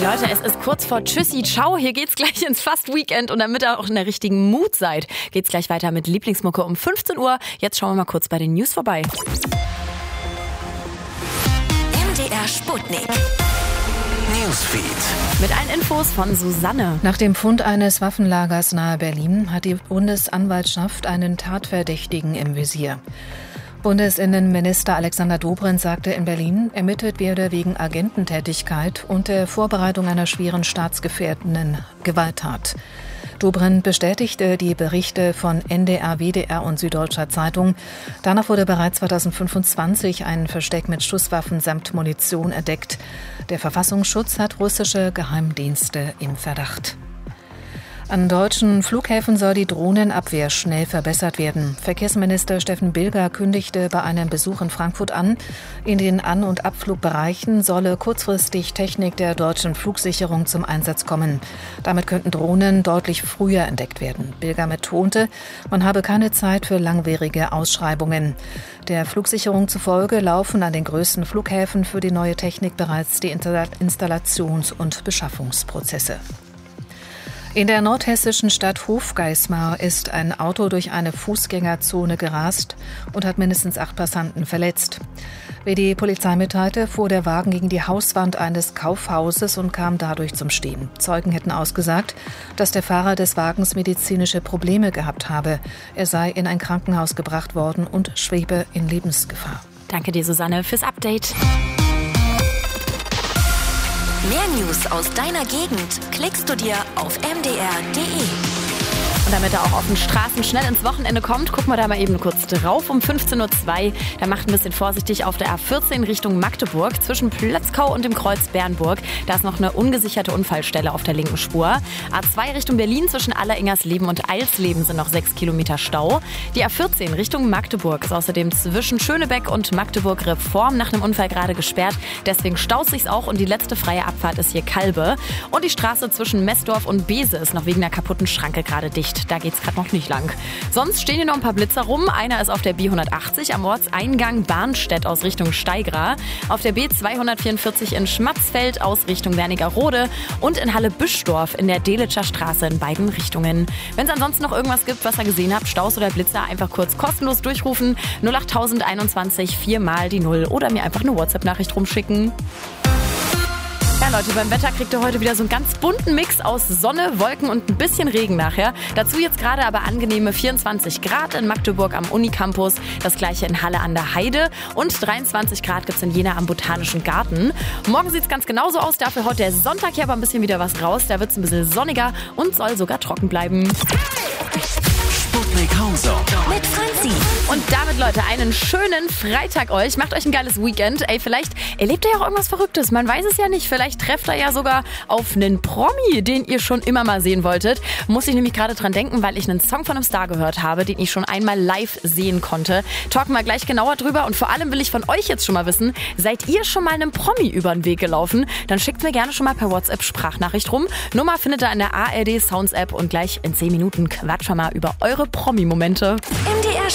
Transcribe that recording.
Leute, es ist kurz vor Tschüssi, ciao. Hier geht's gleich ins Fast-Weekend und damit ihr auch in der richtigen Mut seid, geht's gleich weiter mit Lieblingsmucke um 15 Uhr. Jetzt schauen wir mal kurz bei den News vorbei. MDR Sputnik. Newsfeed. Mit allen Infos von Susanne. Nach dem Fund eines Waffenlagers nahe Berlin hat die Bundesanwaltschaft einen Tatverdächtigen im Visier. Bundesinnenminister Alexander Dobrindt sagte in Berlin, ermittelt werde wegen Agententätigkeit und der Vorbereitung einer schweren staatsgefährdenden Gewalttat. Dobrindt bestätigte die Berichte von NDR, WDR und Süddeutscher Zeitung. Danach wurde bereits 2025 ein Versteck mit Schusswaffen samt Munition entdeckt. Der Verfassungsschutz hat russische Geheimdienste im Verdacht. An deutschen Flughäfen soll die Drohnenabwehr schnell verbessert werden. Verkehrsminister Steffen Bilger kündigte bei einem Besuch in Frankfurt an, in den An- und Abflugbereichen solle kurzfristig Technik der deutschen Flugsicherung zum Einsatz kommen. Damit könnten Drohnen deutlich früher entdeckt werden. Bilger betonte, man habe keine Zeit für langwierige Ausschreibungen. Der Flugsicherung zufolge laufen an den größten Flughäfen für die neue Technik bereits die Installations- und Beschaffungsprozesse. In der nordhessischen Stadt Hofgeismar ist ein Auto durch eine Fußgängerzone gerast und hat mindestens 8 Passanten verletzt. Wie die Polizei mitteilte, fuhr der Wagen gegen die Hauswand eines Kaufhauses und kam dadurch zum Stehen. Zeugen hätten ausgesagt, dass der Fahrer des Wagens medizinische Probleme gehabt habe. Er sei in ein Krankenhaus gebracht worden und schwebe in Lebensgefahr. Danke dir, Susanne, fürs Update. Mehr News aus deiner Gegend klickst du dir auf mdr.de. Und damit er auch auf den Straßen schnell ins Wochenende kommt, gucken wir da mal eben kurz drauf um 15.02 Uhr. Da macht ein bisschen vorsichtig auf der A14 Richtung Magdeburg zwischen Plötzkau und dem Kreuz Bernburg. Da ist noch eine ungesicherte Unfallstelle auf der linken Spur. A2 Richtung Berlin zwischen Alleringersleben und Eilsleben sind noch 6 Kilometer Stau. Die A14 Richtung Magdeburg ist außerdem zwischen Schönebeck und Magdeburg Reform nach einem Unfall gerade gesperrt. Deswegen staut sich's auch und die letzte freie Abfahrt ist hier Kalbe. Und die Straße zwischen Messdorf und Bese ist noch wegen einer kaputten Schranke gerade dicht. Da geht's gerade noch nicht lang. Sonst stehen hier noch ein paar Blitzer rum. Einer ist auf der B180 am Ortseingang Barnstedt aus Richtung Steigra, auf der B244 in Schmatzfeld aus Richtung Wernigerode und in Halle-Büschdorf in der Delitscher Straße in beiden Richtungen. Wenn es ansonsten noch irgendwas gibt, was ihr gesehen habt, Staus oder Blitzer, einfach kurz kostenlos durchrufen. 08021 4 mal die 0 oder mir einfach eine WhatsApp-Nachricht rumschicken. Ja, Leute, beim Wetter kriegt ihr heute wieder so einen ganz bunten Mix aus Sonne, Wolken und ein bisschen Regen nachher. Dazu jetzt gerade aber angenehme 24 Grad in Magdeburg am Unicampus, das gleiche in Halle an der Heide und 23 Grad gibt's in Jena am Botanischen Garten. Morgen sieht's ganz genauso aus, dafür haut der Sonntag hier aber ein bisschen wieder was raus. Da wird's ein bisschen sonniger und soll sogar trocken bleiben. Sputnik Hauser. Mit Franzi. Und damit, Leute, einen schönen Freitag euch. Macht euch ein geiles Weekend. Ey, vielleicht erlebt ihr ja auch irgendwas Verrücktes. Man weiß es ja nicht. Vielleicht trefft ihr ja sogar auf einen Promi, den ihr schon immer mal sehen wolltet. Muss ich nämlich gerade dran denken, weil ich einen Song von einem Star gehört habe, den ich schon einmal live sehen konnte. Talken wir gleich genauer drüber. Und vor allem will ich von euch jetzt schon mal wissen, seid ihr schon mal einem Promi über den Weg gelaufen? Dann schickt mir gerne schon mal per WhatsApp Sprachnachricht rum. Nummer findet ihr in der ARD Sounds App und gleich in 10 Minuten quatschen wir mal über eure Promi-Momente. MDR